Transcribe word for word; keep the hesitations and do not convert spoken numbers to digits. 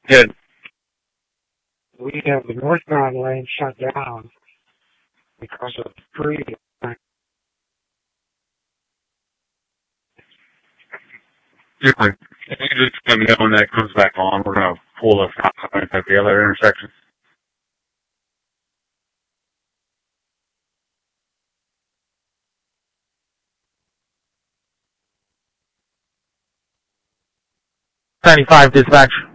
Good. We have the northbound lane shut down because of tree. Super. If you just let me know when that comes back on, we're going to pull the stop signs at the other intersection. ninety-five dispatch.